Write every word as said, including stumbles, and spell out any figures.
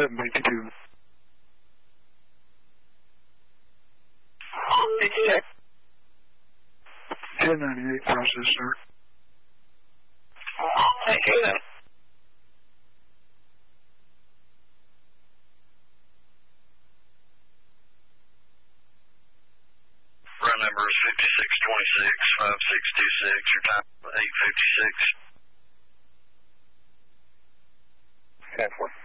ahead and make it two. ten ninety-eight process start. Thank you then. Run number is fifty-six twenty-six, five six two six, your time eight fifty-six. ten four.